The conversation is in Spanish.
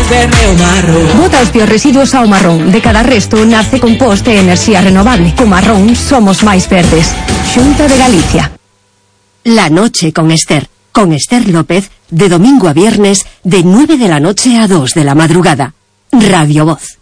verde o marrón. Bota os biorresiduos ao marrón. De cada resto nace compost e enerxía renovable. Co marrón somos máis verdes. Xunta de Galicia. La noche con Esther. Con Esther López, de domingo a viernes, de 9 de la noche a 2 de la madrugada. Radio Voz.